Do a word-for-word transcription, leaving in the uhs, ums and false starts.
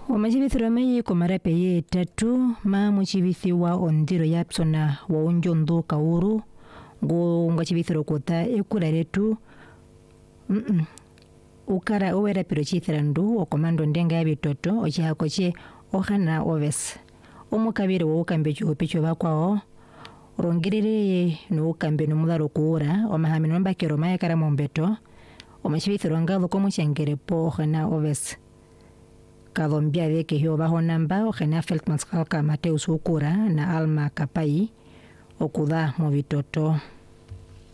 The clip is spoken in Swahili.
Omachibithiro meyi komarape ye tatu ma muchibithiwa ondiro yapsona wa unjondo kauru ngo ngachibithiro kota ekura letu mm -mm. ukara uwera piro chithirandu okomando ndenga ya bitoto ochihakoche ohana oves omukabire wo ukambe chupecho bakwao rongirire no ukambe no mudaro kuura omahamino mbakero mayakara mombeto omachibithiro ngalo komuchangerepo ohana oves kadombia de que Jehová honamba o gena Feldman Skalka Mateus Ukura na Alma Kapai okuda movitoto.